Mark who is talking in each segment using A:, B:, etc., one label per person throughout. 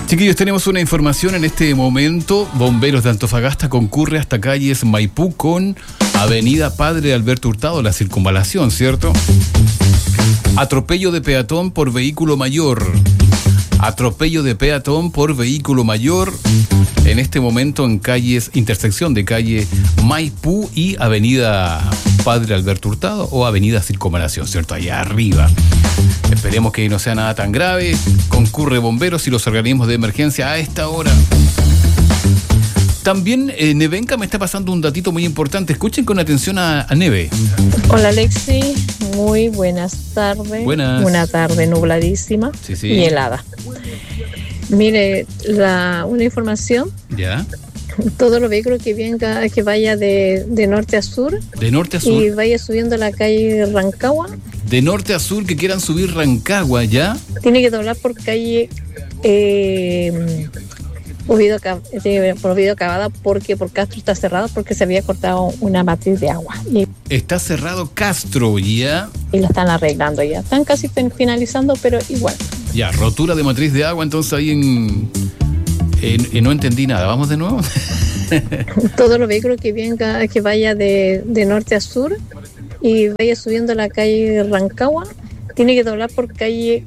A: Chiquillos, tenemos una información en este momento. Bomberos de Antofagasta concurre hasta calles Maipú con Avenida Padre Alberto Hurtado, la circunvalación, ¿cierto? Atropello de peatón por vehículo mayor. Atropello de peatón por vehículo mayor en este momento en calles, intersección de calle Maipú y Avenida Padre Alberto Hurtado o Avenida Circunvalación, ¿cierto? Allá arriba. Esperemos que no sea nada tan grave. Concurre bomberos y los organismos de emergencia a esta hora. También Nevenka me está pasando un datito muy importante. Escuchen con atención a Neve.
B: Hola Alexi, muy buenas tardes.
A: Buenas.
B: Una tarde nubladísima y helada. Mire, una información.
A: Ya.
B: Todos los vehículos que vaya de norte a sur.
A: De norte a sur.
B: Y vaya subiendo la calle Rancagua.
A: De norte a sur que quieran subir Rancagua, ¿ya?
B: Tiene que doblar por calle Oviedo Cavada porque por Castro está cerrado porque se había cortado una matriz de agua.
A: Está cerrado Castro, ¿ya?
B: Y la están arreglando ya. Están casi finalizando, pero igual.
A: Ya, rotura de matriz de agua, entonces ahí no entendí nada. ¿Vamos de nuevo?
B: Todos los vehículos que vaya de norte a sur y vaya subiendo la calle Rancagua, tiene que doblar por calle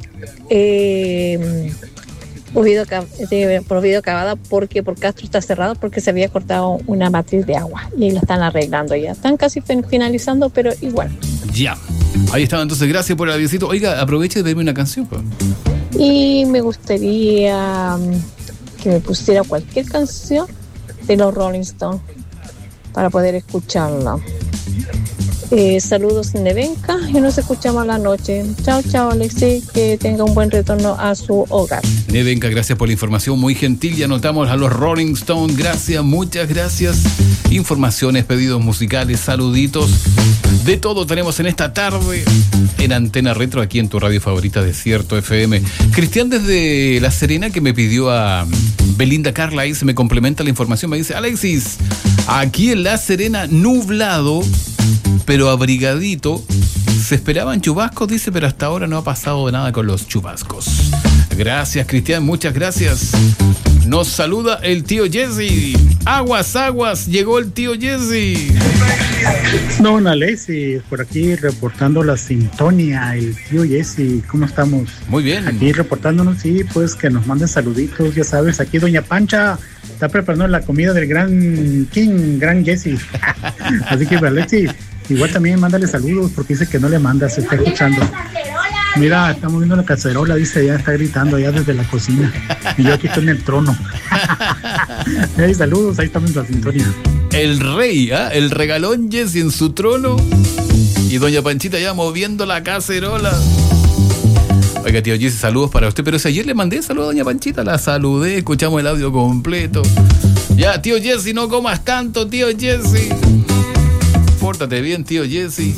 B: Oviedo Cavada porque por Castro está cerrado porque se había cortado una matriz de agua y la están arreglando ya. Están casi finalizando, pero igual.
A: Ya. Ahí estaba, entonces gracias por el avisito. Oiga, aproveche de verme una canción, pues.
B: Y me gustaría que me pusiera cualquier canción de los Rolling Stones para poder escucharla. Saludos Nevenka y nos escuchamos a la noche. Chao Alexi, que tenga un buen retorno a su hogar.
A: Nevenka, gracias por la información, muy gentil. Ya anotamos a los Rolling Stones, gracias, muchas gracias. Informaciones, pedidos musicales, saluditos, de todo tenemos en esta tarde en Antena Retro, aquí en tu radio favorita Desierto FM. Cristian desde La Serena, que me pidió a Belinda Carla, ahí se me complementa la información, me dice: Alexis, aquí en La Serena nublado pero abrigadito, se esperaban chubascos, dice, pero hasta ahora no ha pasado nada con los chubascos. Gracias, Cristian, muchas gracias. Nos saluda el tío Jesse. Aguas, llegó el tío Jesse.
C: Don Alexis, por aquí reportando la sintonía, el tío Jesse, ¿cómo estamos?
A: Muy bien.
C: Aquí reportándonos, sí, pues que nos manden saluditos, ya sabes, aquí doña Pancha está preparando la comida del gran Jesse. Así que Alexis, igual también mándale saludos porque dice que no le manda, se está escuchando. Mira, estamos viendo la cacerola, dice, ya está gritando allá desde la cocina. Y yo aquí estoy en el trono. Hey, saludos, ahí estamos en la sintonía.
A: El rey, el regalón Jesse en su trono y doña Panchita ya moviendo la cacerola. Oiga, tío Jesse, saludos para usted. Pero si ayer le mandé saludos a doña Panchita, la saludé, escuchamos el audio completo. Ya, tío Jesse, no comas tanto, tío Jesse. Pórtate bien, tío Jesse.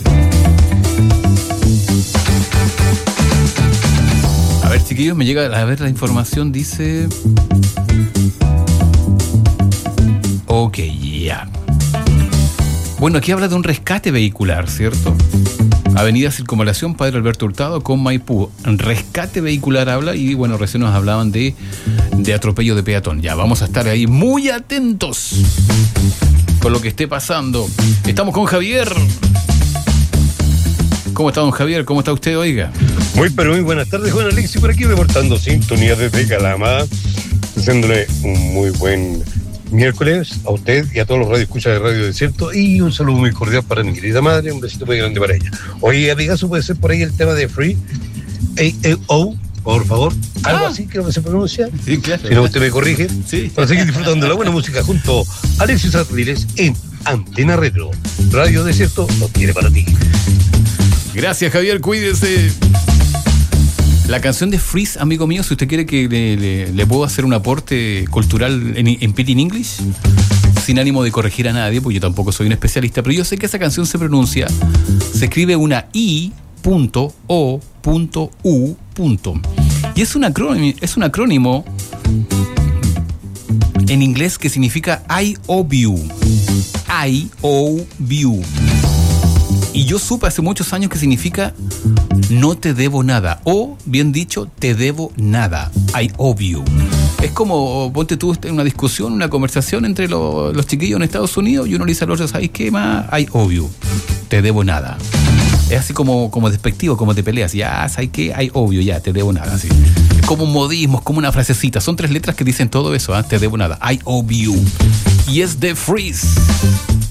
A: A ver, chiquillos, me llega a ver la información, dice... Ok, ya. Bueno, aquí habla de un rescate vehicular, ¿cierto? Avenida Circunvalación, Padre Alberto Hurtado con Maipú. Rescate vehicular habla y, bueno, recién nos hablaban de atropello de peatón. Ya, vamos a estar ahí muy atentos con lo que esté pasando. Estamos con Javier. ¿Cómo está, don Javier? ¿Cómo está usted, oiga?
D: Muy buenas tardes, Juan Alexis, por aquí reportando sintonía desde Calama, deseándole un muy buen miércoles a usted y a todos los radioescuchas de Radio Desierto, y un saludo muy cordial para mi querida madre, un besito muy grande para ella. Oye, amigazo, puede ser por ahí el tema de Free AAO, por favor, algo así creo que se pronuncia.
A: Sí, claro.
D: Si no, usted me corrige.
A: Sí.
D: Para seguir disfrutando de la buena música junto a Alexis Ardiles en Antena Retro. Radio Desierto lo tiene para ti.
A: Gracias, Javier, cuídese. La canción de Freeze, amigo mío, si usted quiere que le puedo hacer un aporte cultural en Pidgin English, sin ánimo de corregir a nadie, porque yo tampoco soy un especialista, pero yo sé que esa canción se pronuncia, se escribe una I.O.U. Y es un acrónimo en inglés que significa I owe you. I owe you. Y yo supe hace muchos años que significa no te debo nada, o bien dicho, te debo nada. I owe you. Es como, ponte tú en una discusión, una conversación entre los chiquillos en Estados Unidos y uno le dice al otro, ¿sabes qué más? I owe you. Te debo nada. Es así como despectivo, como te peleas. Ya, ¿sabes qué? I owe you, ya, te debo nada. Así. Es como un modismo, es como una frasecita. Son 3 letras que dicen todo eso, te debo nada. I owe you. Y es de Freeze.